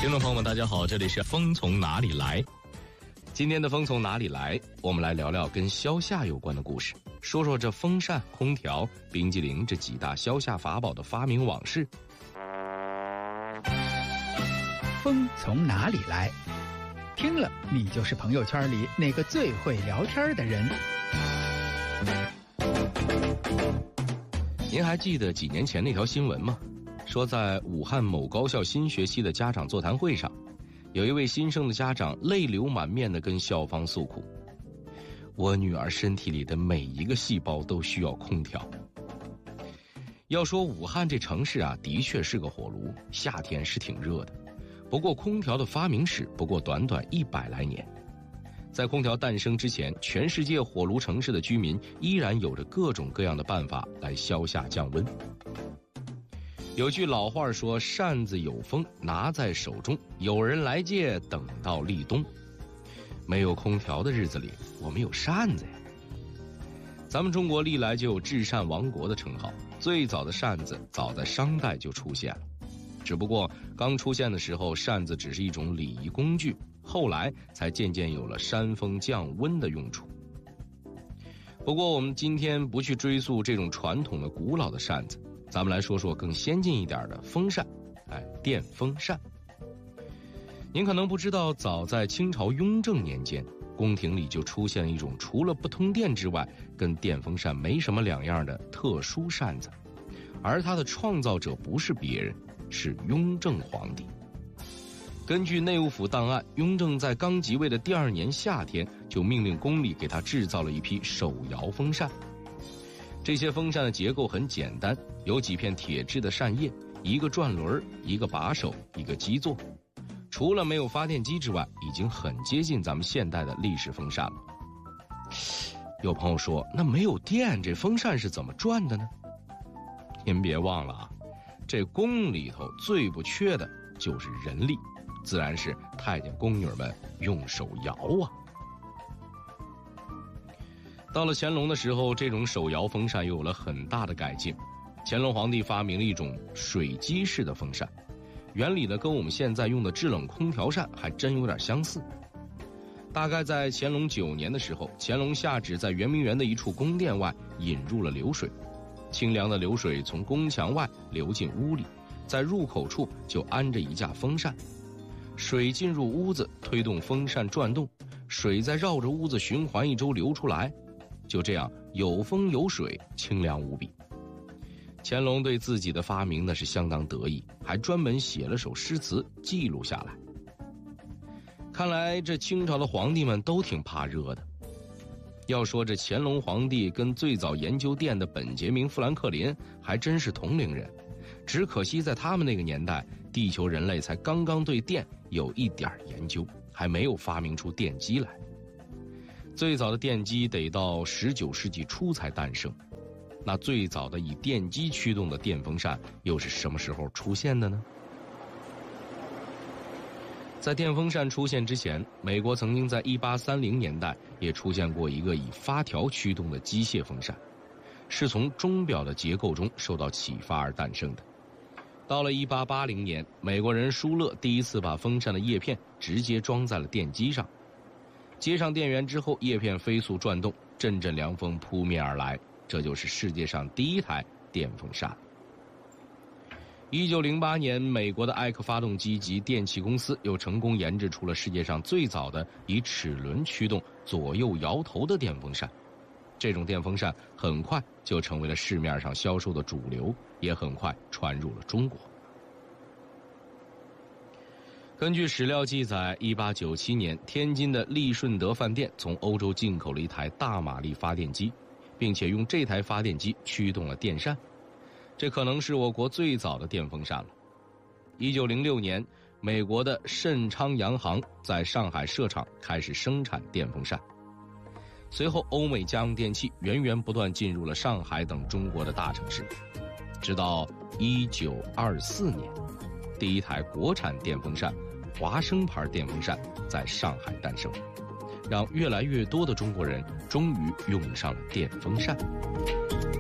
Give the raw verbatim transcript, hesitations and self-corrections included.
听众朋友们大家好，这里是风从哪里来。今天的风从哪里来，我们来聊聊跟消夏有关的故事，说说这风扇、空调、冰激凌这几大消夏法宝的发明往事。 风从哪里来，听了你就是朋友圈里那个最会聊天的人。 您还记得几年前那条新闻吗？说在武汉某高校新学期的家长座谈会上，有一位新生的家长泪流满面地跟校方诉苦：我女儿身体里的每一个细胞都需要空调。要说武汉这城市啊，的确是个火炉，夏天是挺热的。不过空调的发明史不过短短一百来年。在空调诞生之前，全世界火炉城市的居民依然有着各种各样的办法来消夏降温。有句老话说，扇子有风拿在手中，有人来借等到立冬。没有空调的日子里，我们有扇子呀。咱们中国历来就有制扇王国的称号，最早的扇子早在商代就出现了。只不过刚出现的时候，扇子只是一种礼仪工具，后来才渐渐有了扇风降温的用处。不过我们今天不去追溯这种传统的古老的扇子，咱们来说说更先进一点的风扇，哎，电风扇。您可能不知道，早在清朝雍正年间，宫廷里就出现了一种除了不通电之外，跟电风扇没什么两样的特殊扇子，而它的创造者不是别人，是雍正皇帝。根据内务府档案，雍正在刚即位的第二年夏天，就命令宫里给他制造了一批手摇风扇。这些风扇的结构很简单，有几片铁质的扇叶，一个转轮，一个把手，一个基座。除了没有发电机之外，已经很接近咱们现代的立式风扇了。有朋友说，那没有电，这风扇是怎么转的呢？您别忘了啊，这宫里头最不缺的就是人力，自然是太监宫女们用手摇啊。到了乾隆的时候，这种手摇风扇又有了很大的改进。乾隆皇帝发明了一种水机式的风扇，原理呢跟我们现在用的制冷空调扇还真有点相似。大概在乾隆九年的时候，乾隆下旨在圆明园的一处宫殿外引入了流水，清凉的流水从宫墙外流进屋里，在入口处就安着一架风扇，水进入屋子，推动风扇转动，水再绕着屋子循环一周流出来，就这样有风有水，清凉无比。乾隆对自己的发明呢是相当得意，还专门写了首诗词记录下来。看来这清朝的皇帝们都挺怕热的。要说这乾隆皇帝跟最早研究电的本杰明·富兰克林还真是同龄人，只可惜在他们那个年代，地球人类才刚刚对电有一点研究，还没有发明出电机来。最早的电机得到十九世纪初才诞生，那最早的以电机驱动的电风扇又是什么时候出现的呢？在电风扇出现之前，美国曾经在一八三零年代也出现过一个以发条驱动的机械风扇，是从钟表的结构中受到启发而诞生的。到了一八八零年，美国人舒勒第一次把风扇的叶片直接装在了电机上，接上电源之后，叶片飞速转动，阵阵凉风扑面而来，这就是世界上第一台电风扇。一九零八年，美国的艾克发动机及电气公司又成功研制出了世界上最早的以齿轮驱动左右摇头的电风扇。这种电风扇很快就成为了市面上销售的主流，也很快传入了中国。根据史料记载，一八九七年，天津的利顺德饭店从欧洲进口了一台大马力发电机，并且用这台发电机驱动了电扇。这可能是我国最早的电风扇了。一九零六年，美国的盛昌洋行在上海设厂，开始生产电风扇。随后，欧美家用电器源源不断进入了上海等中国的大城市。直到一九二四年，第一台国产电风扇华生牌电风扇在上海诞生，让越来越多的中国人终于用上了电风扇。